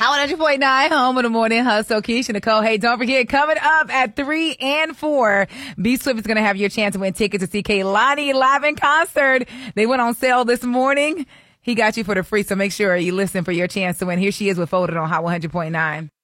Hot 100.9, home of the morning hustle. Keisha, Nicole. Hey, don't forget, coming up at 3 and 4, B Swift is going to have your chance to win tickets to see Kehlani live in concert. They went on sale this morning. He got you for the free, so make sure you listen for your chance to win. Here she is with Folded on Hot 100.9.